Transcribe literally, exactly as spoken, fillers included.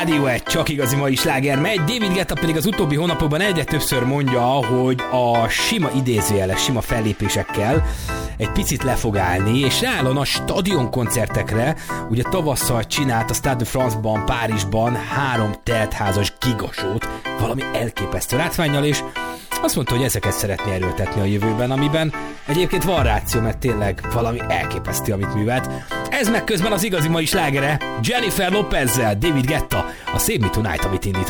rádió egy csak igazi mai sláger megy. David Guetta pedig az utóbbi hónapokban egyre többször mondja, hogy a sima idézőjeles, sima fellépésekkel egy picit le fog állni, és ráállon a stadionkoncertekre. Ugye tavasszal csinált a Stade de France-ban, Párizsban három teltházas gigasót, valami elképesztő látvánnyal, és azt mondta, hogy ezeket szeretné erőltetni a jövőben, amiben egyébként van ráció, mert tényleg valami elképesztő, amit művelt. Ez meg közben az igazi mai slágere Jennifer Lopezzel, David Guetta, a Save Me Tonight, amit indít.